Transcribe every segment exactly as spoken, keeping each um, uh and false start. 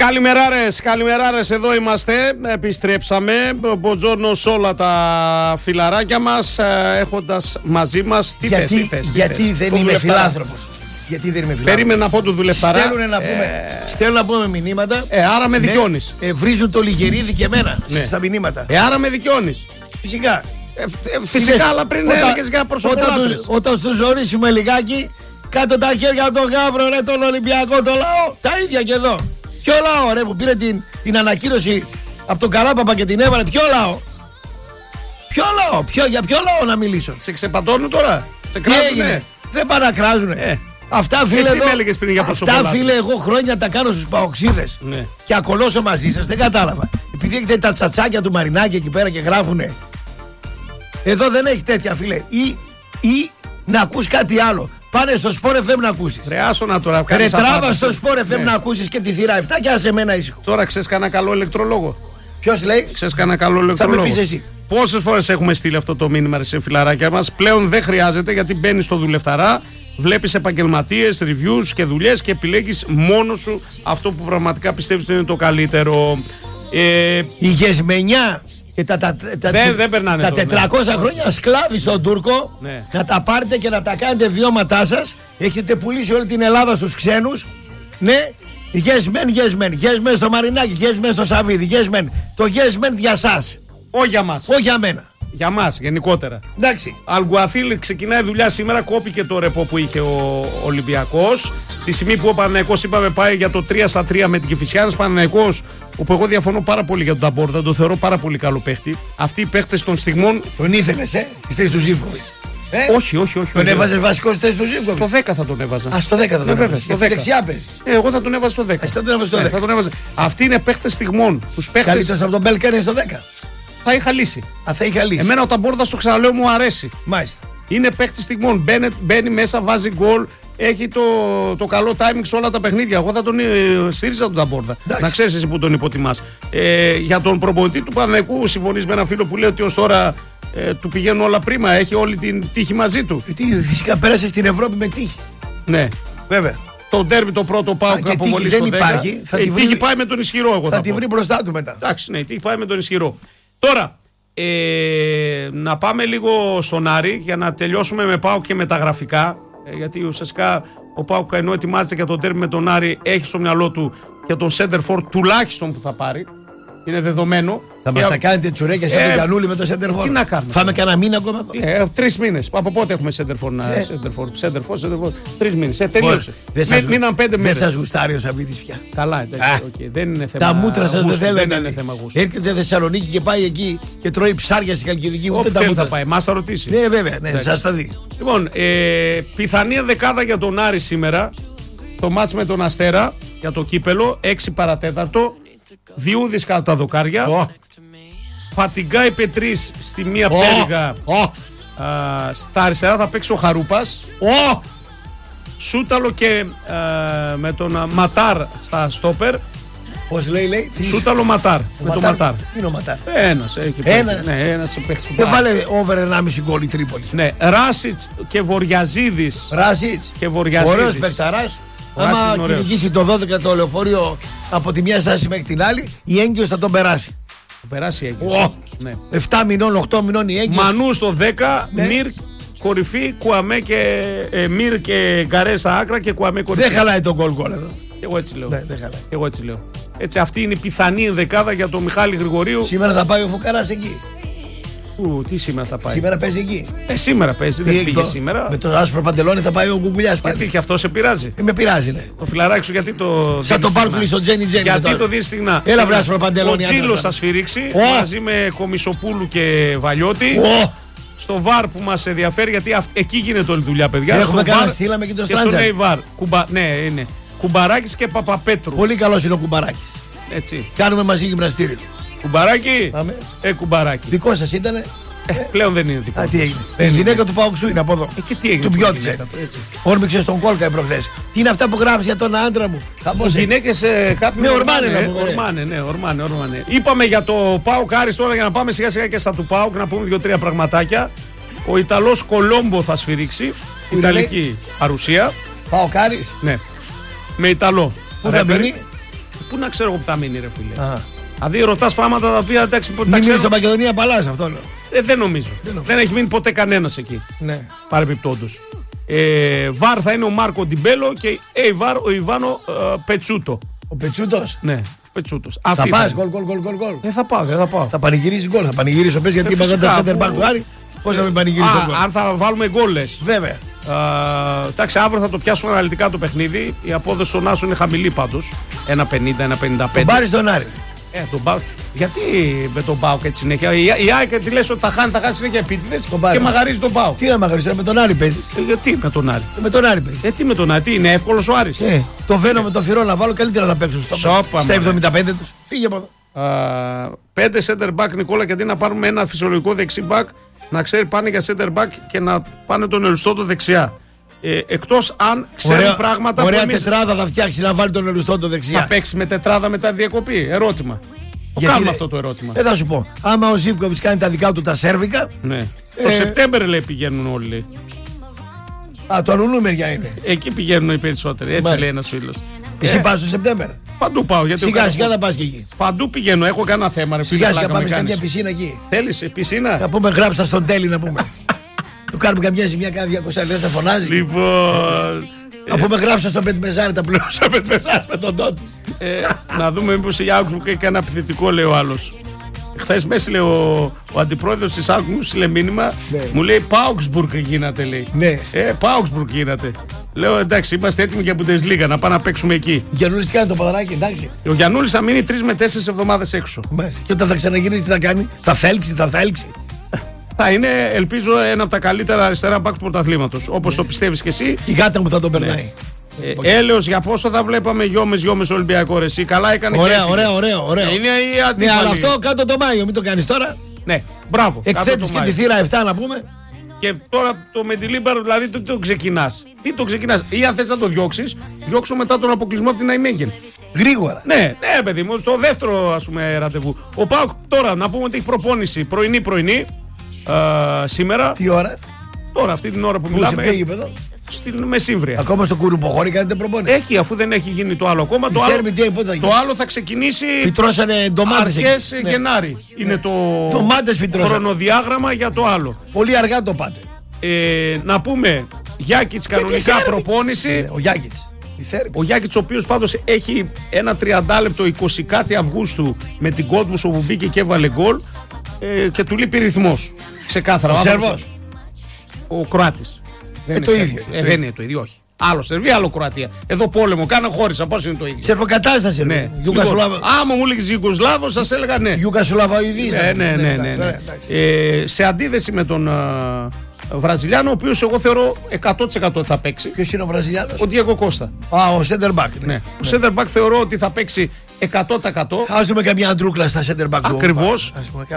Καλημεράρες, καλημεράρες, εδώ είμαστε, επιστρέψαμε, μποτζόρνο σε όλα τα φιλαράκια μας, έχοντας μαζί μας, τι γιατί, θες, τι θες, τι γιατί θες, δεν είμαι φιλάνθρωπος. Γιατί δεν είμαι φιλάνθρωπος. Περίμενε να πω του δουλευταρά. Στέλνουν να πούμε, ε... στέλνουν να πούμε μηνύματα. Ε, άρα με δικαιώνεις. Ναι, ε, βρίζουν το λιγερίδι και εμένα, ναι, στα μηνύματα. Ε, άρα με δικαιώνεις. Φυσικά. Ε, ε, φυσικά, Φυσικά, αλλά πριν έλεγες για προσωπολάτρες. Όταν, όταν του ζωρίσουμε λιγάκι, κάτω τα χέρια από τον Γαύρο, ρε, τον Ολυμπιακό, το λαό. Τα ίδια και εδώ. Ποιο λαό, ρε, που πήρε την, την ανακοίνωση από τον Καράπαπα και την έβαλε, ποιο λαό. Ποιο λαό, ποιο, για ποιο λαό να μιλήσω. Σε ξεπατώνουν τώρα. Σε τι έγινε, δεν παρακράζουνε. Ε. Αυτά, φίλε, εσύ εδώ, με έλεγες πριν για αυτά, φίλε, εγώ χρόνια τα κάνω στους παοξίδες. Ναι. Και ακολώσω μαζί σας, δεν κατάλαβα. Επειδή έχετε τα τσατσάκια του Μαρινάκη εκεί πέρα και γράφουνε. Εδώ δεν έχει τέτοια, φίλε. Ή, ή να ακούς κάτι άλλο. Πάνε στο Sport εφ εμ να ακούσεις. Ρε άσονα τώρα. Ρε τράβα στο Sport εφ εμ ναι. να ακούσεις και τη θύρα επτά και άσε εμένα ήσυχο. Τώρα ξέρεις κανένα καλό ηλεκτρολόγο. Ποιος λέει? Ξέρεις κανένα καλό ηλεκτρολόγο. Θα με πεις εσύ. Πόσες φορές έχουμε στείλει αυτό το μήνυμα σε φιλαράκια μας. Πλέον δεν χρειάζεται, γιατί μπαίνεις στο δουλευταρά, βλέπεις επαγγελματίες, reviews και δουλειές και επιλέγεις μόνος σου αυτό που πραγματικά πιστεύεις είναι το καλύτερο. Ε... Η γεσμενιά και τα, τα, τα, δεν, δεν περνάνε τα εδώ, τετρακόσια ναι. χρόνια σκλάβοι στον Τούρκο, ναι. να τα πάρετε και να τα κάνετε βιώματά σας. Έχετε πουλήσει όλη την Ελλάδα στους ξένους. Ναι, yes men, yes men. Yes men στο Μαρινάκι, yes men στο Σαββίδι, yes men. Το yes men για σας. Όχι για μας. Όχι για μένα. Για μας γενικότερα. Εντάξει. Αλγκουαθίλ ξεκινάει δουλειά σήμερα, κόπηκε το ρεπό που είχε ο Ολυμπιακός. Τη στιγμή που ο Παναθηναϊκός, είπαμε, πάει για το τρία στα τρία με την Κηφισιάνας. Παναθηναϊκός, όπου εγώ διαφωνώ πάρα πολύ για τον Ταμπόρτα, τον θεωρώ πάρα πολύ καλό παίχτη. Αυτοί οι παίχτες των στιγμών. Τον ήθελες, ε, στη θέση του Ζίβκοβιτς. Ε? Όχι, όχι, όχι. Τον έβαζε βασικό στη θέση του Ζίβκοβιτς. Στο δέκα θα τον έβαζα. Α, στο δέκα θα τον έβαζα. Στο δέκα. Ε, εγώ θα τον έβαζα στο δέκα. Α, θα τον έβαζα στο δέκα. Ε, θα τον έβαζα. Αυτοί είναι παίχτες στιγμών. Καλύτερος από τον Μπέλκερ στο δέκα. Θα είχα λύσει. Α, θα είχα λύσει. Εμένα ο Ταμπόρτα, στο ξαναλέω, μου αρέσει. Μάλιστα. Είναι παίκτη στιγμών. Μπαίνει, μπαίνει μέσα, βάζει γκολ. Έχει το, το καλό timing σε όλα τα παιχνίδια. Εγώ θα τον ε, στήριζα τον Ταμπόρτα. Να ξέρεις εσύ που τον υποτιμάς. Ε, για τον προπονητή του Παναθηναϊκού, συμφωνείς με ένα φίλο που λέει ότι ως τώρα ε, του πηγαίνουν όλα πρίμα. Έχει όλη την τύχη μαζί του. Ε, τι, φυσικά πέρασε στην Ευρώπη με τύχη. Ναι. Βέβαια. Το ντέρμπι το πρώτο πάω και αποβολή στο δέκα. Υπάρχει. Θα ε, τη βρει... τύχη πάει με τον ισχυρό. Εγώ θα, θα τη βρει μπροστά του μετά. Εντάξει, ναι, τύχη πάει με τον ισχυρό. Τώρα, ε, να πάμε λίγο στον Άρη για να τελειώσουμε με ΠΑΟΚ και με τα γραφικά. Ε, γιατί ουσιαστικά ο ΠΑΟΚ, ενώ ετοιμάζεται για τον τέρμι με τον Άρη, έχει στο μυαλό του και τον Σέντερφορ τουλάχιστον που θα πάρει. Είναι δεδομένο. Θα μας τα κάνετε τσουρέκια σαν ε, τον Γιαννούλη με το Σέντερφορ. Τι να κάνουμε. Φάμε κανένα μήνα ακόμα. Ε, Τρεις μήνες. Από πότε έχουμε Σέντερφορ να. Ε. Σέντερφορ, Σέντερφορ, Σέντερφορ. Τρεις μήνες. Ε, τελείωσε. Μ, μείναν πέντε μέρες. Δεν σας γουστάρει ο Σαββίδης πια. Καλά, εντάξει. Okay. Δεν είναι θέμα. Τα μούτρα σας δεν θέλετε. Δεν είναι θέμα γούστου. Έρχεται Θεσσαλονίκη και πάει εκεί και τρώει ψάρια στην Καλκιδική. Ούτε τα μούτρα. Θα πάει. Μας θα ρωτήσει. Ναι, βέβαια. Ναι, σας τα δει. Λοιπόν, ε, πιθανή δεκάδα για τον Άρη σήμερα. Το μάτς με τον Αστέρα για το κύπελο. έξι παρατέταρτο. Διούδης κάτω τα δοκάρια. Oh. Φατιγκάη Πετρής στη μία oh. πέργα. Oh. Α, στα αριστερά θα παίξει ο Χαρούπας. Oh. Σούταλο και α, με τον α, Ματάρ στα στόπερ. Πώς λέει, λέει. Σούταλο Ματάρ. Ο με τον Ματάρ. Είναι ο Ματάρ. Ένας. Έχει Ένα. Ναι, ένας παίξει. Δεν βάλε over ενάμιση γκολ η Τρίπολη. Ναι, Ράσιτς και Βοριαζίδης. Ράσιτς. Και Βοριαζίδης. Ωραίος παικταράς. Άμα κυνηγήσει το δώδεκα το λεωφορείο από τη μια στάση μέχρι την άλλη, η έγκυος θα τον περάσει. Θα περάσει η έγκυος. Oh. Ναι. επτά μηνών, οκτώ μηνών η έγκυος. Μανού στο δέκα, ναι. Μυρ κορυφή, Κουαμέ και ε, Μυρ και Γκαρέσα άκρα και Κουαμέ κορυφή. Δεν χαλάει τον γκολ γκολ εδώ. Εγώ έτσι λέω. Ναι, δεν χαλάει. Εγώ έτσι λέω. Έτσι, αυτή είναι η πιθανή δεκάδα για τον Μιχάλη Γρηγορίου. Σήμερα θα πάει ο Φουκαράς εκεί. Ου, τι σήμερα θα πάει. Σήμερα παίζει εκεί. Ε, σήμερα παίζει, δεν πήγε το, σήμερα. Με το άσπρο παντελόνι θα πάει ο Γκουγκουλιάς. Γιατί και αυτό σε πειράζει. Ε, με πειράζει, ναι. Το φιλαράκι σου γιατί το. Σαν τον Πάρκουλη στο Τζένι Τζένι. Γιατί το δίνει στιγνά. Έλα, βρε άσπρο παντελόνι. Ο Τσίλος θα σφυρίξει oh. μαζί με Κομισοπούλου και Βαλιώτη. Oh. Στο βαρ που μας ενδιαφέρει, γιατί αυ... εκεί γίνεται όλη η δουλειά, παιδιά. Έχουμε κάνει στείλαμε και το Στράντζα. Και στο βαρ. Κουμπα... Ναι, είναι. Κουμπαράκης και Παπαπέτρου. Πολύ καλός είναι ο Κουμπαράκης. Έτσι. Κάνουμε μαζί γυμναστήριο. Κουμπαράκι. Πάμε. Ε, Κουμπαράκι. Δικό σας ήτανε. Ε, πλέον δεν είναι δικό. Α, τι έγινε. Η γυναίκα του Παοξού είναι από εδώ. Ε, και τι έγινε. Του πιώτησε. Όρμηξε στον κόλκα προχθές. Τι είναι αυτά που γράφεις για τον άντρα μου. Οι γυναίκες ε, κάποιοι. Ναι, ορμάνε, ε, ορμάνε, ναι, ορμάνε, ορμάνε. Είπαμε για το ΠΑΟΚ Άρης τώρα για να πάμε σιγά σιγά και στα του ΠΑΟΚ να πούμε δύο-τρία πραγματάκια. Ο Ιταλός Κολόμπο θα σφυρίξει. Που Ιταλική παρουσία. ΠΑΟΚ Άρης. Ναι. Με Ιταλό. Πού θα μπαίνει. πού να ξέρω εγώ που θα μείνει, ρε φίλε. Αχα. Δηλαδή ρωτάς πράγματα τα οποία εντάξει. Μην μείνει στο Μακεδονία Παλάς, αυτό λέω. Ε, δεν νομίζω. Δεν, δεν έχει μείνει ποτέ κανένας εκεί. Ναι. Παρεμπιπτόντως. Ε, βαρ θα είναι ο Μάρκο Ντιμπέλο και Έιβαρ ο Ιβάνο ε, Πετσούτο. Ο Πετσούτος. Ναι, Πετσούτος. Θα πας γκολ, γκολ, γκολ, γκολ. Ε, θα πάω, δεν θα πάω. Θα πανηγυρίσει γκολ, θα πανηγυρίσει ο Πες γιατί είπα τα center back του Άρη. Πώς θα μην πανηγυρίσει γκολ. Αν θα βάλουμε γκολες. Βέβαια. Εντάξει, αύριο θα το πιάσουμε αναλυτικά το παιχνίδι. Η απόδοση στον Άσο είναι χαμηλή πάντως. ένα πενήντα, ένα πενήντα πέντε. Τον πάρει στον Άρη. Ε, τον Μπάουκ. Γιατί με τον Μπάουκ έτσι συνέχεια. Η, η ΑΕΚ τη λες ότι θα χάνει, θα χάνει συνέχεια επίτηδες και μαγαρίζει τον Μπάουκ. Τι να μαγαρίζει, με τον Άρη παίζει. Ε, γιατί με τον Άρη. Ε, με τον Άρη παίζει. Ε, τι με τον Άρη, τι είναι εύκολο ο Άρης. Ε, το βαίνω με το φυρό να βάλω καλύτερα να παίξω στο Σόπα, στα εβδομήντα πέντε του. Φύγε από εδώ. Uh, πέντε center back, Νικόλα, γιατί να πάρουμε ένα φυσιολογικό δεξί back, να ξέρει πάνε για center back και να πάνε τον Ελουστότο δεξιά. Ε, εκτός αν ξέρει ωραία, πράγματα ωραία που εμείς... τετράδα θα φτιάξει να βάλει τον Ελουστότο δεξιά. Θα παίξει με τετράδα μετά διακοπή. Ερώτημα. Το κάνουμε είναι... αυτό το ερώτημα. Ε, θα σου πω. Άμα ο Ζίβκοβιτς κάνει τα δικά του τα σέρβικα. Ναι. Ε... Το Σεπτέμβρη λέει πηγαίνουν όλοι. Λέει. Α, το αλλού μεριά είναι. Εκεί πηγαίνουν οι περισσότεροι. Έτσι Μάλιστα. λέει ένας φίλος. Εσύ ε... πας στο Σεπτέμβρη. Παντού πάω. Γιατί σιγά σιγά θα πας και εκεί. Παντού πηγαίνω. Έχω κανένα θέμα. Ρε, σιγά σιγά πάμε σε μια πισίνα εκεί. Θέλεις πισίνα. Να πούμε γράψα στον τέλει να πούμε. Του κάνουμε καμιά ζημιά κάθε διακόσια λεπτά θα φωνάζει. Λοιπόν. Να πούμε γράψα στον Πετμεζάρη τα πλούσα Πετμεζάρη με τον Τότι. Να δούμε μήπως η Augsburg έχει κανένα επιθετικό, λέει ο άλλος. Χθες μέσα λέει ο, ο αντιπρόεδρος της Augsburg μου στείλε μήνυμα, ναι. μου λέει Augsburg γίνατε, λέει. Ναι. Ε, Augsburg γίνατε. Λέω εντάξει, είμαστε έτοιμοι για Bundesliga να πάμε να παίξουμε εκεί. Γιαννούλης τι κάνει το παδαράκι, εντάξει. Ο Γιαννούλης θα μείνει τρεις με τέσσερις εβδομάδες έξω. Μάλιστα. Και όταν θα ξαναγυρίσει τι θα κάνει, θα θέλξει, θα θέλξει. Θα είναι, ελπίζω, ένα από τα καλύτερα αριστερά μπακ του πρωταθλήματος. Όπως ναι. το πιστεύεις και εσύ. Η γάτα μου θα τον περνάει. Ναι. Ε, έλεος για πόσο θα βλέπαμε γιόμες γιόμες Ολυμπιακό ρε, εσύ καλά έκανε. Ωραία, ωραία, ωραία, ωραία. Είναι η αντίπαλη. Ναι, αλλά αυτό κάτω το Μάιο, μην το κάνεις τώρα. Ναι, μπράβο. Εκθέτεις και τη θύρα επτά να πούμε. Και τώρα το με τη Λίμπαρο δηλαδή το, το ξεκινάς. Τι το ξεκινάς, ή αν θες να το διώξεις, διώξω μετά τον αποκλεισμό από την Αϊμέγγεν. Γρήγορα. Ναι, ναι, παιδί μου, στο δεύτερο ας πούμε ραντεβού. Ο ΠΑΟΚ τώρα να πούμε ότι έχει προπόνηση πρωινή-πρωινή ε, σήμερα. Τι ώρα? Τώρα, αυτή την ώρα που Πού μιλάμε. Πού σε πήγε, στην Μεσύμβρια. Ακόμα στο Κουρουποχώρι κάνετε προπόνηση. Εκεί, αφού δεν έχει γίνει το άλλο ακόμα. Το άλλο, το άλλο θα ξεκινήσει. Φυτρώσανε ντομάτες. Αρχές ναι. Γενάρη. Ναι. Είναι το χρονοδιάγραμμα για το άλλο. Πολύ αργά το πάτε. Ε, να πούμε, Γιάκητς κανονικά προπόνηση. Ναι, ο Γιάκητς. Ο Γιάκητς, ο οποίος πάντως έχει ένα τριάντα λεπτό είκοσι κάτι Αυγούστου με την Κότμουσο που μπήκε και έβαλε γκολ ε, και του λείπει ρυθμός. Ξεκάθαρα. Ο Σέρβος. Ο Κροάτης. Δεν, ε, είναι το ίδιο. Ε, δεν είναι το ίδιο, όχι. Άλλο Σερβία, άλλο Κροατία. Εδώ πόλεμο, κάνα χώρισα. Πώς είναι το ίδιο. Σερβοκατάσταση, ναι. Λοιπόν, άμα μου λέγεις Ιουγκοσλάβο, σας έλεγα ναι. Ιουγκοσλαβοειδής. Ναι, ναι, ναι. ναι, ναι, ναι. Ε, σε αντίθεση με τον α, Βραζιλιάνο, ο οποίος εγώ θεωρώ εκατό τοις εκατό θα παίξει. Ποιος είναι ο Βραζιλιάνος? Ο Διέγκο Κώστα. Α, ο center back. Ναι. Ναι. Ο center back θεωρώ ότι θα παίξει εκατό τοις εκατό. Ας δούμε καμιά αντρούκλα στα center back. Ακριβώς.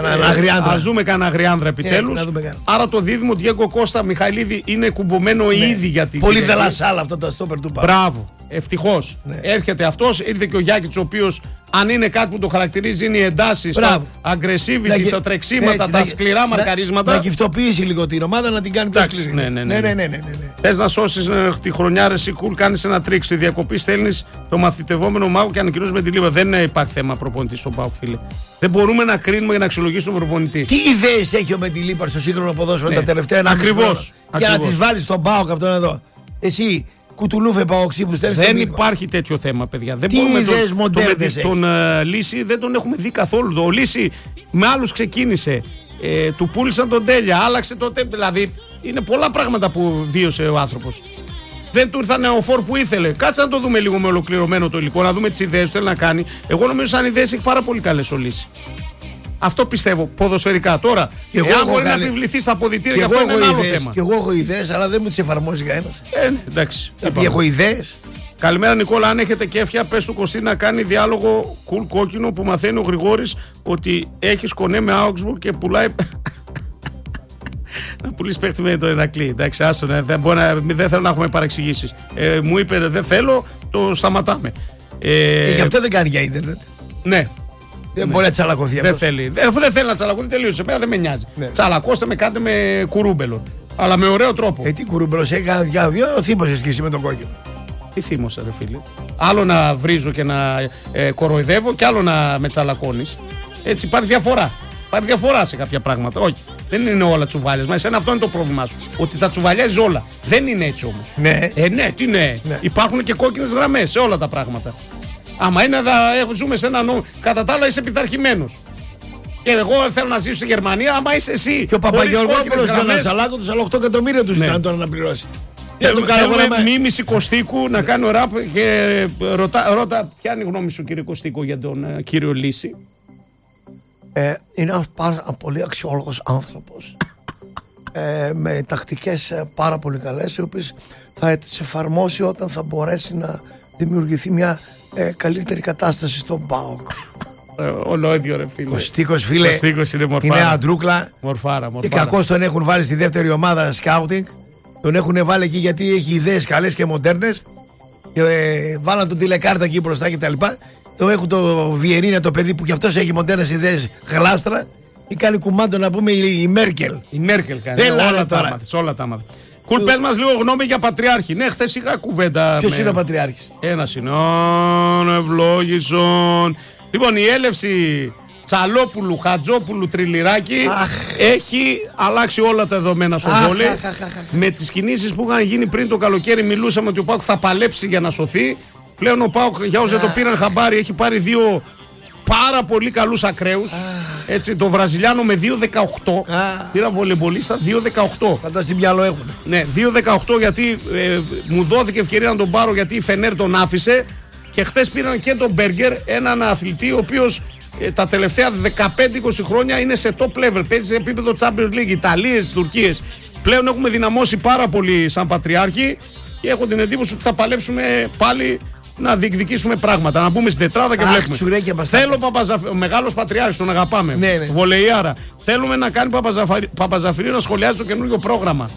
Ας δούμε κανένα αγριάνδρα επιτέλους. Άρα το δίδυμο Διέγκο Κώστα Μιχαηλίδη είναι κουμπωμένο ναι. ήδη για την. Πολύ δελασάλα αυτό το στόπερ του Πάου. Μπράβο. Ευτυχώς. Ναι. Έρχεται αυτός, ήρθε και ο Γιάκητς, ο οποίος αν είναι κάτι που το χαρακτηρίζει είναι οι εντάσεις, τα aggressivity, τα τρεξίματα, έτσι, τα σκληρά να, μαρκαρίσματα. Να, να γυφτοποιήσει λίγο την ομάδα, να την κάνει πιο σκληρή. Ναι, ναι, ναι. ναι, ναι, ναι, ναι, ναι. Θες να σώσεις τη χρονιά, ρε Σικούλ, κάνεις ένα τρίξ. Στη διακοπή στέλνεις το μαθητευόμενο Μάου και ανακοινώσεις με τη Λίβα. Δεν υπάρχει θέμα προπονητή στον Πάουκ, φίλε. Δεν μπορούμε να κρίνουμε και να αξιολογήσουμε τον προπονητή. Τι ιδέες έχει ο Μεντιλίπαρ στο σύγχρονο ποδόσφαιρο ναι. τα τελευταία ένα Ακριβώς. Για να τις βάλεις στον Πάουκ αυτόν εδώ. Εσύ. Κουτουλούφε Παοξή που στέλνει. Δεν υπάρχει τέτοιο θέμα, παιδιά. Δεν τι μπορούμε ιδέες μοντέρνες τον, τον, τον uh, Λύση δεν τον έχουμε δει καθόλου. Ο Λύση με άλλους ξεκίνησε. Ε, του πούλησαν τον Τέλεια, άλλαξε το Τέλεια. Δηλαδή είναι πολλά πράγματα που βίωσε ο άνθρωπος. Δεν του ήρθαν ο φόρ που ήθελε. Κάτσε να το δούμε λίγο με ολοκληρωμένο το υλικό, να δούμε τις ιδέες που θέλει να κάνει. Εγώ νομίζω σαν ιδέες έχει πάρα πολύ καλές ο Λύση. Αυτό πιστεύω ποδοσφαιρικά. Τώρα, και εάν μπορεί καλή... να επιβληθεί στα αποδυτήρια, και αυτό είναι ένα άλλο θέμα. Και εγώ έχω ιδέες, αλλά δεν μου τις εφαρμόζει κανένας. Ε, ναι, εντάξει. Έχω ιδέες. Καλημέρα Νικόλα, αν έχετε κέφια, πες του Κωστή να κάνει διάλογο κουλ κόκκινο που μαθαίνει ο Γρηγόρης ότι έχει σκονέ με Augsburg και πουλάει. Να πουλήσει παίχτη με το Ερακλή. Εντάξει, άστο, ναι, δεν, να, δεν θέλω να έχουμε παρεξηγήσεις. Ε, μου είπε δεν θέλω, το σταματάμε. Ε, ε, γι' αυτό δεν κάνει για ίντερνετ. Ναι. Δεν ναι. μπορεί να τσαλακωθεί. Δεν θέλει. Αφού δεν θέλει να τσαλακωθεί, τελείωσε. Εμένα δεν με νοιάζει. Ναι. Τσαλακώστε με, κάντε με κουρούμπελο. Αλλά με ωραίο τρόπο. Ε, τι κουρούμπελο, έκανα για δύο θύμωσες και εσύ με τον κόκκινο. Τι θύμωσα, ρε φίλε. Άλλο να βρίζω και να ε, κοροϊδεύω και άλλο να με τσαλακώνεις. Έτσι υπάρχει διαφορά. Υπάρχει διαφορά σε κάποια πράγματα. Όχι. Δεν είναι όλα τσουβάλιασμα. Εσένα αυτό είναι το πρόβλημά σου. Ότι τα τσουβαλιάζει όλα. Δεν είναι έτσι όμως. Ναι. Ε, ναι, τι ναι. ναι. Υπάρχουν και κόκκινες γραμμές σε όλα τα πράγματα. Άμα είναι να ζούμε σε ένα νόμο. Κατά τα άλλα είσαι πειθαρχημένος. Και εγώ θέλω να ζήσω στη Γερμανία, άμα είσαι εσύ. Και ο Παπαγεωργόπουλος ήταν ένα τσαλάκο του, αλλά οκτώ εκατομμύρια του ήταν τώρα να πληρώσει. Θέλουμε μίμηση Κωστίκου να κάνω ραπ και ρωτά, ρώτα, ποια είναι η γνώμη σου, κύριε Κωστίκου, για τον uh, κύριο Λύση. Ε, είναι ένας πάρα πολύ αξιόλογος άνθρωπος. ε, με τακτικές ε, πάρα πολύ καλές, οι οποίες θα τις εφαρμόσει όταν θα μπορέσει να δημιουργηθεί μια ε, καλύτερη κατάσταση στον ΠΑΟΚ. Ολόιδιο, ρε φίλε. Κωστίκος, φίλε. Κωστίκος είναι μορφάρα. Είναι αντρούκλα. Μορφάρα, μορφάρα. Και κακώς τον έχουν βάλει στη δεύτερη ομάδα σκάουτινγκ. Τον έχουν βάλει εκεί γιατί έχει ιδέες καλές και μοντέρνες. Και ε, βάλαν τον τηλεκάρτα εκεί μπροστά κτλ. Το έχουν το Βιερίνια, το παιδί που κι αυτός έχει μοντέρνες ιδέες, γλάστρα. Ή κάνει κουμάντο να πούμε η, η Μέρκελ. Η Μέρκελ κάνει. Έλα, όλα, τα μάθεις, όλα τα μάθεις. Κουλ, πες μας λίγο γνώμη για Πατριάρχη. Ναι, χθες είχα κουβέντα. Ποιος με... είναι ο Πατριάρχης? Ένας είναι. Ον ευλόγησον. Λοιπόν, η έλευση Τσαλόπουλου, Χατζόπουλου, Τριλιράκη έχει αλλάξει όλα τα δεδομένα στο βόλεϊ. Με τις κινήσεις που είχαν γίνει πριν το καλοκαίρι, μιλούσαμε ότι ο ΠΑΟΚ θα παλέψει για να σωθεί. Πλέον ο ΠΑΟΚ, για όσοι το πήραν χαμπάρι, έχει πάρει δύο πάρα πολύ καλούς ακραίους. Έτσι, το Βραζιλιάνο με δύο δεκαοκτώ. Πήρα βολεμπολίστα δύο δεκαοκτώ. Κατά στην πιάλο έχουν. Ναι, δύο δεκαοκτώ γιατί ε, μου δόθηκε ευκαιρία να τον πάρω γιατί η Φενέρ τον άφησε. Και χθες πήραν και τον Μπέργκερ, έναν αθλητή ο οποίος ε, τα τελευταία δεκαπέντε είκοσι χρόνια είναι σε top level. Παίζει σε επίπεδο Champions League, Ιταλίες, Τουρκίες. Πλέον έχουμε δυναμώσει πάρα πολύ σαν Πατριάρχη και έχω την εντύπωση ότι θα παλέψουμε πάλι να διεκδικήσουμε πράγματα. Να μπούμε στην τετράδα και Αχ, βλέπουμε. Και Θέλω Παπαζαφ... ο μεγάλος Πατριάρχης, τον αγαπάμε. Ναι, ναι. Βολεϊάρα. Θέλουμε να κάνει Παπαζαφαρι... Παπαζαφυρίου να σχολιάζει το καινούργιο πρόγραμμα.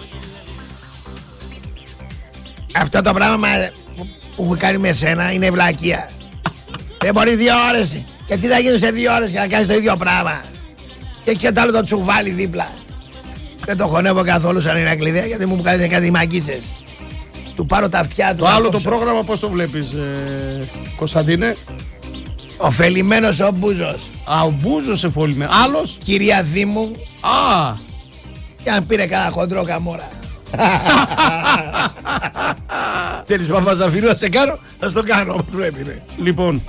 Αυτό το πράγμα που έχω κάνει με σένα είναι βλακεία. Δεν μπορεί δύο ώρες. Και τι θα γίνει σε δύο ώρες και να κάνεις το ίδιο πράγμα. Και έχει και το άλλο το τσουβάλι δίπλα. Δεν το χωνεύω καθόλου σαν είναι κλειδιά γιατί μου κάνει κάτι μαγκίτσες. Του πάρω τα αυτιά του. Το άλλο το πρόγραμμα πώς το βλέπεις, ε, Κωνσταντίνε? Οφελημένος ο Μπούζος. Α, ο Μπούζος εφολημένος. Άλλος? Κυρία Δήμου. Α. Και αν πήρε κανένα χοντρό καμόρα. Θέλεις Παπαζαφυρίου να σε κάνω? Θα στο κάνω όπως πρέπει, ναι. Λοιπόν,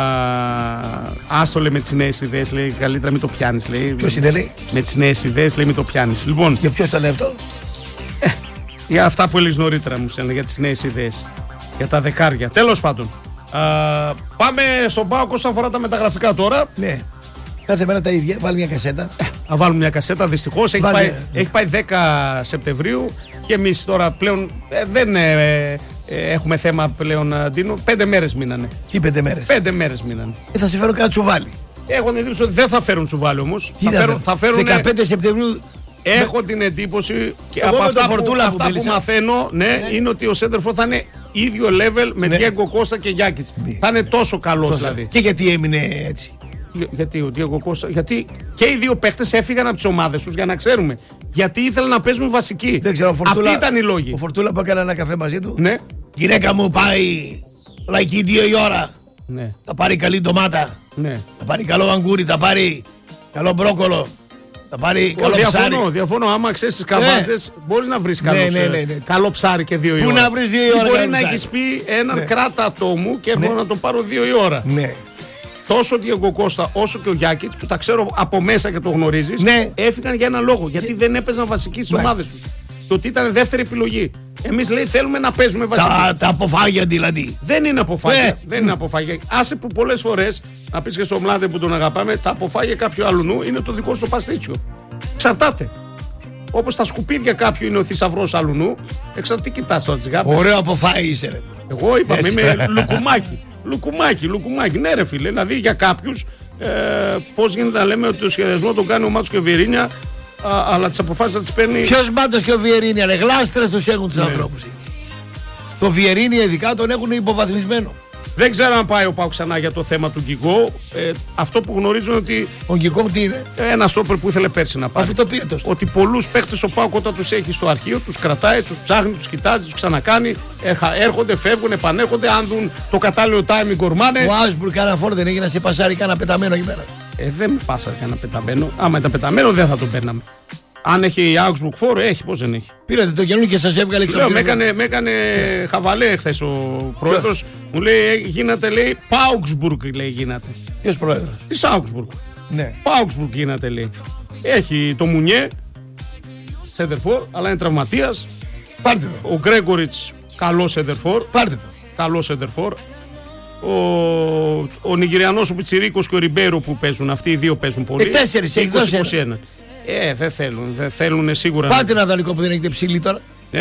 άστο λέει με τις νέες ιδέες, λέει καλύτερα μην το πιάνεις, λέει. Ποιος είναι, λέει? Με τις νέες ιδέες, λέει μην το πιάνεις. Λοιπόν. Και ποιος το λέει αυτό? Ε, για αυτά που έλεγες νωρίτερα μου στέλνε, για τις νέες ιδέες. Για τα δεκάρια. Τέλος πάντων. Α, πάμε στον ΠΑΟΚ όσον αφορά τα μεταγραφικά τώρα. Ναι. Κάθε μέρα τα ίδια. Βάλει μια κασέτα. Να βάλουμε μια κασέτα. Δυστυχώς έχει, πάει, έχει πάει δέκα Σεπτεμβρίου και εμείς τώρα πλέον ε, δεν ε, ε, έχουμε θέμα πλέον, Ντίνο. Πέντε μέρες μείνανε. Τι πέντε μέρες? Πέντε μέρες μείνανε. Ε, θα σε φέρω κανένα τσουβάλι. Έχω την εντύπωση ότι δεν θα φέρουν τσουβάλι όμως. Τι θα, φέρουν, θα φέρουν. δεκαπέντε Σεπτεμβρίου. Έχω την εντύπωση και εγώ από αυτά, που, αυτά που, που μαθαίνω, ναι, ναι, είναι ότι ο Σέντερφορ θα είναι ίδιο level με Διέγκο ναι. Κώστα και Γιάκιτς. Ναι. Θα είναι τόσο καλός δηλαδή. Και γιατί έμεινε έτσι? Για, γιατί ο Διέγκο Κώστα, γιατί και οι δύο παίχτες έφυγαν από τις ομάδες τους για να ξέρουμε. Γιατί ήθελαν να παίζουν βασικοί. Δεν ξέρω, Φορτούλα, αυτοί ήταν οι λόγοι. Ο Φορτούλα που έκανε ένα καφέ μαζί του. Ναι. Γυναίκα μου πάει λαϊκή δύο η ώρα. Ναι. Θα πάρει καλή ντομάτα. Ναι. Θα πάρει καλό αγκούρι, θα πάρει καλό μπρόκολο. Θα πάρει καλό διαφωνώ, ψάρι. Διαφωνώ, άμα ξέρεις τις καβάτσες, ναι. μπορείς να βρεις καλό, ναι, ναι, ναι, ναι. καλό ψάρι και δύο η ώρα. Πού να βρεις δύο η ώρα? Μπορεί να έχεις πει έναν ναι. κράτατό μου και έρχομαι ναι. να το πάρω δύο η ώρα. Ναι. Τόσο ο Διέγκο Κώστα όσο και ο Γιάκιτς, που τα ξέρω από μέσα και το γνωρίζεις, ναι. έφυγαν για ένα λόγο. Γιατί και... δεν έπαιζαν βασικοί στις ομάδες τους. Το ότι ήταν δεύτερη επιλογή. Εμείς λέει θέλουμε να παίζουμε βασικά. Τα, τα αποφάγια δηλαδή. Δεν είναι αποφάγια. Ναι. Δεν είναι αποφάγια. Άσε που πολλές φορές, να πεις και στο Μλάδε που τον αγαπάμε, τα αποφάγια κάποιου αλλού είναι το δικό σου το παστίτσιο. Εξαρτάται. Όπως τα σκουπίδια κάποιου είναι ο θησαυρός αλουνού, εξαρτάται τι κοιτάς τώρα τις γάπες. Ωραίο αποφάγει είσαι ρε. Εγώ είπα είμαι λουκουμάκι. Λουκουμάκι, λουκουμάκι. Ναι, ρε φίλε. Δηλαδή για κάποιους, ε, πώς γίνεται να λέμε ότι το σχεδιασμό τον κάνει ο Μάτσος και ο Βιερίνια, α, αλλά τις αποφάσεις θα τις παίρνει. Ποιος Μάτσος και ο Βιερίνια, ρε. Γλάστρες τους έχουν τους ναι. ανθρώπους. Το Βιερίνια ειδικά τον έχουν υποβαθμισμένο. Δεν ξέρω αν πάει ο ΠΑΟΚ ξανά για το θέμα του Γκυγκό. Ε, αυτό που γνωρίζω είναι ότι. Ο Γκυγκό τι είναι? Ένα στόπερ που ήθελε πέρσι να πάρει. Αυτό το πήρε το στόπερ. Ότι πολλούς παίχτες ο ΠΑΟΚ όταν τους έχει στο αρχείο, τους κρατάει, τους ψάχνει, τους κοιτάζει, τους ξανακάνει. Έρχονται, φεύγουν, επανέρχονται. Αν δουν το κατάλληλο timing ορμάνε. Ο Άουσμπουργκ κάνα φόρ δεν έγινε να σε πασάρει κάνα πεταμένο εκεί πέρα. Ε, δεν με πάσαρε κανένα πεταμένο. Άμα ήταν πεταμένο δεν θα τον παίρναμε. Αν έχει η Augsburg φόρο, έχει, πώς δεν έχει. Πήρατε το καινούργιο και σας έβγαλε εξαπλήρω. Με έκανε, με έκανε χαβαλέ χθες ο πρόεδρος. Μου λέει, γίνατε, λέει, Augsburg, λέει, γίνατε. Ποιος πρόεδρος? Της Augsburg. Ναι. Augsburg γίνατε, λέει. Έχει το Μουνιέ, σέντερφορ, αλλά είναι τραυματίας. Πάρτε το. Ο Γκρέγκοριτς, καλό σέντερφορ. Πάρτε το. Καλό σέντερφορ. Ο, ο Νιγηριανός, ο Πιτσιρίκος και ο Ριμπέρο που παίζουν, αυτοί οι δύο παίζουν πολύ. Ε, τέσσερις, έχει δώσει είκοσι είκοσι ένα. Ε, δεν θέλουν, δεν θέλουν σίγουρα. Πάτε ένα δανεικό που δεν έχετε ψήλει τώρα. Ε,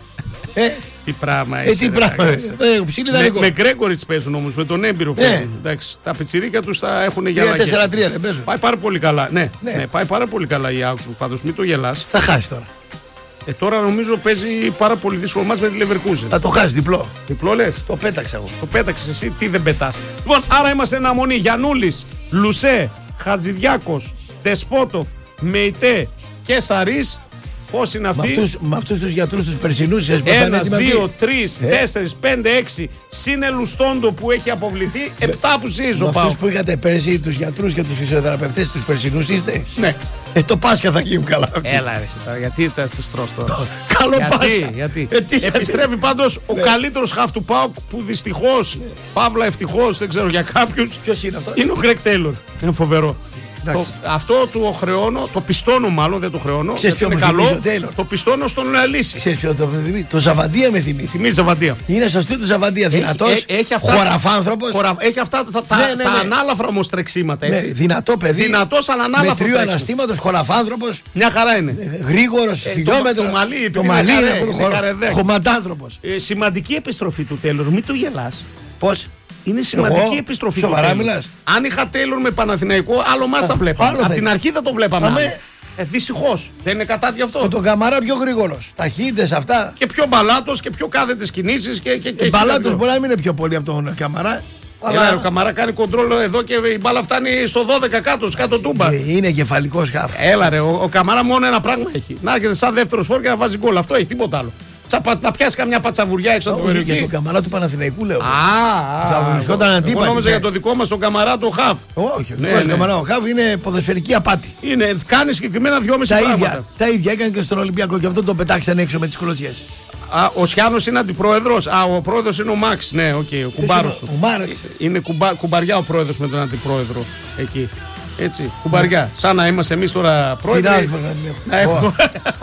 ε. τι πράγμα ε, τι πράγμα ε, ψήλει δανεικό. Με Γκρέγκοριτς παίζουν όμως, με τον έμπειρο παίζουν. Ε. Εντάξει, τα πιτσιρίκια τους θα έχουν για τρία τέσσερα τρία δεν παίζουν. Πάει πάρα πολύ καλά. Ναι, ναι. ναι πάει πάρα πολύ καλά η Augsburg, πάντως μην το γελάς. Θα χάσει τώρα. Ε, τώρα νομίζω παίζει πάρα πολύ δύσκολο μας με τη Leverkusen. Θα το χάσει διπλό. Διπλό λες? Το πέταξα εγώ. Το πέταξες εσύ, τι δεν πετάς. Λοιπόν, άρα είμαστε ένα μονή. Γιαννούλης, Λουσέ, Χατζηδιάκος, Δεσπότοφ, Μεϊτέ και Σαρής. Πώς είναι αυτοί? Με αυτούς τους γιατρούς τους περσινούς. Ένας, δύο, τρεις, τέσσερις, πέντε, έξι. Σύνε Λουστόντο που έχει αποβληθεί. Επτά που σύζω πάω. Αυτούς που είχατε πέρσι, τους γιατρούς και τους φυσιοθεραπευτές, τους περσινούς είστε? Ναι. Ε, το Πάσχα θα γίνουν καλά αυτοί. Έλα ρε τώρα, γιατί τα τρως τώρα? Καλό γιατί, Πάσχα. Γιατί. Ε, Επιστρέφει πάντως ο ναι. καλύτερος χαφ του ΠΑΟΚ που δυστυχώς, ναι. παύλα ευτυχώς, δεν ξέρω για κάποιους. Ποιος είναι αυτό? Είναι ο Γκρέγκ Τέιλορ. Είναι φοβερό. Το, αυτό του χρεώνω, το πιστώνω μάλλον, δεν το χρεώνω. Ξέρεις ποιο είναι καλό. Το πιστώνω στον Λαλίση. Ξέρεις ποιο το θυμίζει? Το Ζαβαντία με θυμίζει. Θυμίζει Ζαβαντία. Είναι σωστή του Ζαβαντία. Δυνατός, χωραφάνθρωπος. Χωρα, έχει αυτά τα, τα, ναι, ναι, ναι. τα ανάλαφρα όμως τρεξίματα. Έτσι. Ναι, δυνατό παιδί. Δυνατός αλλά ανάλαφρο. Μετρίου αναστήματος, χωραφάνθρωπος. Μια χαρά είναι. Γρήγορος, ε, χιλιόμετρο. Το μαλλί, το μαλλί είναι χωματάνθρωπος. Ε, σημαντική επιστροφή του Τέιλορ, μην το γελάς. Πώς? Είναι σημαντική Εγώ, επιστροφή. Σοβαρά μιλάς? Αν είχα Τέιλορ με Παναθηναϊκό, άλλο μας θα βλέπαμε. Από την αρχή θα το βλέπαμε. Αμέ. Ε, δυστυχώς. Δεν είναι κατά αυτό. Με τον Καμαρά πιο γρήγορος. Ταχύτητες αυτά. Και πιο μπαλάτος και πιο κάθετες κινήσεις. Και, και, και, ε, μπαλάτος μπορεί να μην είναι πιο πολύ από τον Καμαρά. Αλλά... Έλα, ο Καμαρά κάνει κοντρόλ εδώ και η μπάλα φτάνει στο δώδεκα κάτω, κάτω τούμπα. Ε, είναι κεφαλικός χαφ. Έλα ρε, ο, ο Καμαρά μόνο ένα πράγμα έχει. Να έρχεται σαν δεύτερος φόρ και να βάζει γκολ. Αυτό έχει, τίποτα άλλο. Να πιάσει καμιά πατσαβουριά έξω από την περιοχή. Για τον Καμαρά του Παναθηναϊκού λέω. Α, θα βρισκόταν αντίπαλο. Εγώ νόμιζα για το δικό μας τον Καμαρά το χαφ. Όχι, ο δικός Καμαρά ο χαφ είναι ποδοσφαιρική απάτη. Είναι, κάνει συγκεκριμένα δυόμιση πράγματα. Τα ίδια έκανε και στον Ολυμπιακό και αυτό το πετάξαν έξω με τις κολοτσιές. Α, ο Σιάνος είναι αντιπρόεδρος. Α, ο πρόεδρος είναι ο Μάξ. Ναι, οκ, okay, ο κουμπάρος του. Ο Μάρεξ. Είναι κουμπα, κουμπαριά ο πρόεδρος με τον αντιπρόεδρο εκεί. Έτσι, κουμπαριά. Ναι. Σαν να είμαστε εμείς τώρα πρόεδροι. Να έχουμε.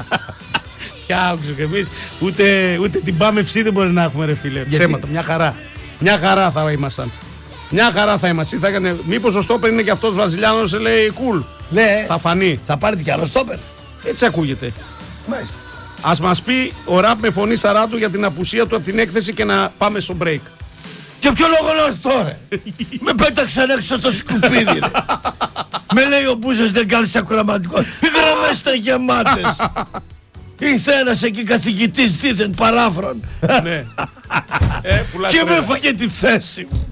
Και άκουσα και εμείς ούτε, ούτε την πάμε ψή δεν μπορεί να έχουμε ρε φίλε. Ψέματα, μια χαρά. Μια χαρά θα ήμασταν. Μια χαρά θα είμαστε. Θα έκανε... Μήπως ο στόπερ είναι και αυτός Βραζιλιάνος, λέει cool. Ναι. Θα φανεί. Θα πάρετε κι άλλο στόπερ. Έτσι ακούγεται. Μάλιστα. Ας μας πει ο Ραπ με φωνή Σαράντου για την απουσία του από την έκθεση και να πάμε στο break. Και ποιο λόγο να έρθω ρε. Με πέταξαν έξω το σκουπίδι ρε. Με λέει ο Μπούζος δεν κάνεις ακροαματικό. Οι γραμμές ήταν γεμάτες. Ήρθε ένας εκεί καθηγητής δίθεν παράφρον. Ναι. ε, και με έφαγε τη θέση μου.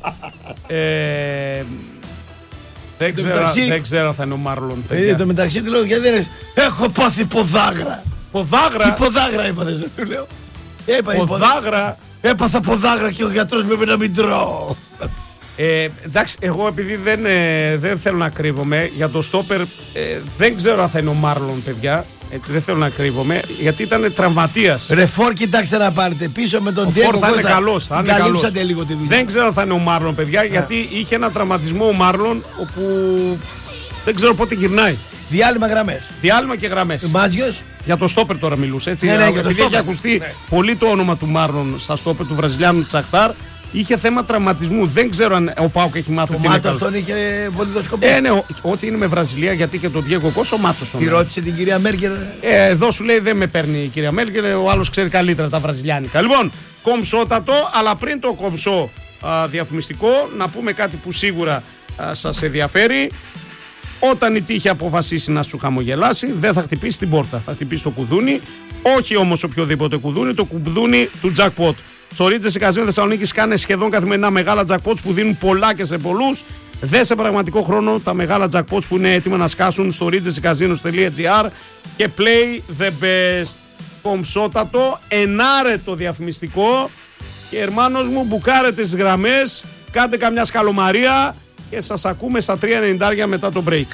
ε, δεν, ξέρω, μεταξύ, δεν ξέρω θα είναι ο Μάρλον. Ε, το μεταξύ του λέω γιατί δεν είναι. Έχω πάθει ποδάγρα. Ποδάγρα. Τι ποδάγρα είπατε, δεν του λέω. Έπα, ποδάγρα. Έπαθα ποδάγρα και ο γιατρός με είπε να μην τρώω. Ε, εντάξει, εγώ επειδή δεν, ε, δεν θέλω να κρύβομαι για το στόπερ, ε, δεν ξέρω αν θα είναι ο Μάρλον, παιδιά. Έτσι, δεν θέλω να κρύβομαι, γιατί ήταν τραυματίας. Ρεφόρ, κοιτάξτε να πάρετε πίσω με τον Ντιέγκο. Θα είναι καλός. Θα είναι καλός. Λίγο τη δουλειά. Δεν ξέρω αν θα είναι ο Μάρλον, παιδιά, γιατί είχε ένα τραυματισμό ο Μάρλον όπου δεν ξέρω πότε γυρνάει. Διάλειμμα γραμμές. Διάλειμμα και γραμμές. Μάτζιος. Για το στόπερ τώρα μιλούσε. Έτσι, ναι, ναι, για το στόπερ. Είχε ακουστεί ναι. πολύ το όνομα του Μάρλον στα στόπερ του Βραζιλιάνου της Σαχτάρ. Είχε θέμα τραυματισμού. Δεν ξέρω αν ο Πάοκ έχει μάθει. Ο Μάτος τον είχε βολιδοσκοπήσει. Ε, ναι, ό,τι είναι με Βραζιλία, γιατί και τον Διέγκο Κώσο, ο Μάτος τον. Τη ρώτησε την κυρία Μέρκελ. Ε, εδώ σου λέει δεν με παίρνει η κυρία Μέρκελ, ο άλλος ξέρει καλύτερα τα βραζιλιάνικα. Λοιπόν, κομψότατο, αλλά πριν το κομψό α, διαφημιστικό, να πούμε κάτι που σίγουρα α, σας ενδιαφέρει. Όταν η τύχη αποφασίσει να σου χαμογελάσει, δεν θα χτυπήσει την πόρτα. Θα χτυπήσει το κουδούνι. Όχι όμως οποιοδήποτε κουδούνι, το κουδούνι του jackpot. Στο Regency Casino Θεσσαλονίκης κάνε σχεδόν καθημερινά μεγάλα jackpots που δίνουν πολλά και σε πολλούς. Δε σε πραγματικό χρόνο τα μεγάλα jackpots που είναι έτοιμα να σκάσουν στο regency casinos τελεία gr και play the best. Κομψότατο, ενάρετο διαφημιστικό και ερμάνος μου μπουκάρετε τις γραμμές, κάντε καμιά σκαλομαρία και σας ακούμε στα τρία ενενήντα μετά το break.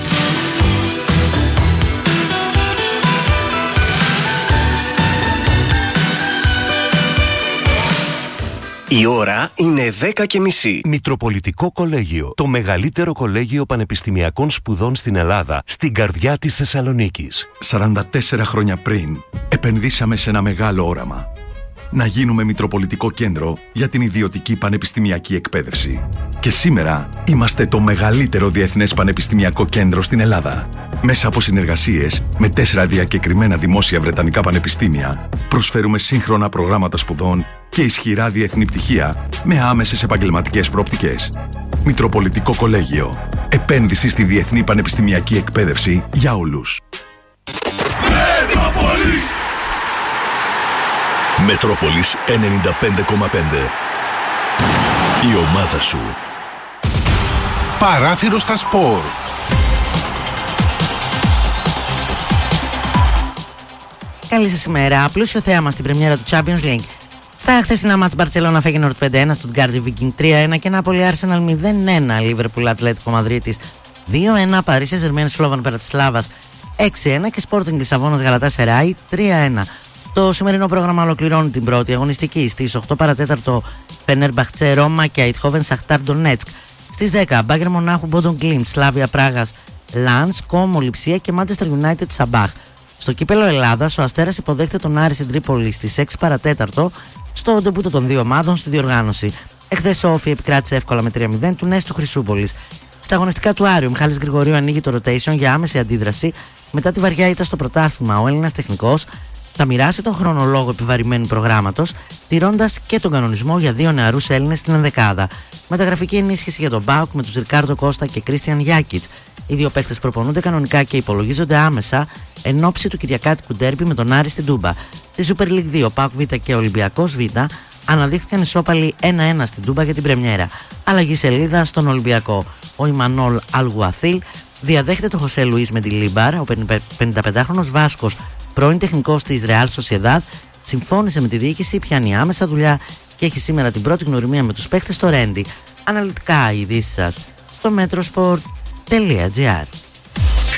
Η ώρα είναι δέκα και μισή. Μητροπολιτικό Κολέγιο. Το μεγαλύτερο κολέγιο πανεπιστημιακών σπουδών στην Ελλάδα, στην καρδιά της Θεσσαλονίκης. σαράντα τέσσερα χρόνια πριν, επενδύσαμε σε ένα μεγάλο όραμα. Να γίνουμε Μητροπολιτικό Κέντρο για την ιδιωτική πανεπιστημιακή εκπαίδευση. Και σήμερα είμαστε το μεγαλύτερο διεθνές πανεπιστημιακό κέντρο στην Ελλάδα. Μέσα από συνεργασίες με τέσσερα διακεκριμένα δημόσια βρετανικά πανεπιστήμια, προσφέρουμε σύγχρονα προγράμματα σπουδών και ισχυρά διεθνή πτυχία με άμεσες επαγγελματικές προοπτικές. Μητροπολιτικό Κολέγιο. Επένδυση στη διεθνή πανεπιστημιακή εκπαίδευση για όλους. Μετρόπολης! Μετρόπολης ενενήντα πέντε κόμμα πέντε. Η ομάδα σου. Παράθυρο στα σπορ. Καλή σας ημέρα. Πλούσιο θέαμα στην πρεμιέρα του Champions League. Στα χθεσινά μάτς Μπαρτσελώνα Φέγενορντ πέντε ένα, Στουτγκάρντι Βίκινγκ τρία ένα και Νάπολη Άρσεναλ μηδέν ένα, Λίβερπουλ Ατλέτικο Μαδρίτης δύο ένα, Παρί Σεν-Ζερμέν Σλόβαν Μπρατισλάβας έξι ένα και Σπόρτινγκ Λισαβόνας Γαλατάσεράι τρία ένα. Το σημερινό πρόγραμμα ολοκληρώνει την πρώτη αγωνιστική. Στις οκτώ παρατέταρτο Φενέρμπαχτσε Ρώμα και Αιτχόβεν Σαχτάρ Ντονέτσκ. Στις δέκα Μπάγκερ Μονάχου Μπόντον Κλίν, Σλάβια Πράγας Λανς, Κόμο Λιψία και Μάντσεστερ United Σαμπάχ. Στο κύπελο Ελλάδας ο Αστέρας υποδέχεται τον Άρη στην Τρίπολη στις έξι παρατέταρτο στο ντεμπούτο των δύο ομάδων στη διοργάνωση. Εχθές ο Όφι επικράτησε εύκολα με τρία μηδέν του Νέστου Χρυσούπολης. Στα αγωνιστικά του Άριου, Μιχάλης Γρηγορίου ανοίγει το rotation για άμεση αντίδραση μετά τη βαριά ήττα στο πρωτάθλημα. Ο Έλληνας τεχνικός θα μοιράσει τον χρονολόγο επιβαρημένου προγράμματος, τηρώντας και τον κανονισμό για δύο νεαρούς Έλληνες στην ενδεκάδα. Μεταγραφική ενίσχυση για τον ΠΑΟΚ με τους Ρικάρντο Κώστα και Κρίστιαν Γιάκιτς. Οι δύο παίχτες προπονούνται κανονικά και υπολογίζονται άμεσα εν ώψη του κυριακάτικου ντέρμπι με τον Άρη στην Τούμπα. Στη Super League δύο, ΠΑΟΚ Β και Ολυμπιακός Β αναδείχθηκαν ισόπαλοι ένα ένα στην Τούμπα για την πρεμιέρα. Αλλαγή σελίδα στον Ολυμπιακό. Ο Ιμανόλ Αλγουαθίλ διαδέχεται τον Χωσέ Λουίς με τη Λίμπαρ. Ο πενηνταπεντάχρονος Βάσκος, πρώην τεχνικός της Ρεάλ Σοσιεδάδ, συμφώνησε με τη διοίκηση, πιάνει άμεσα δουλειά και έχει σήμερα την πρώτη γνωριμία με τους παίκτες στο Ρέντι. Αναλυτικά οι ειδήσεις σας στο μέτροσπορτ τελεία τζι άρ.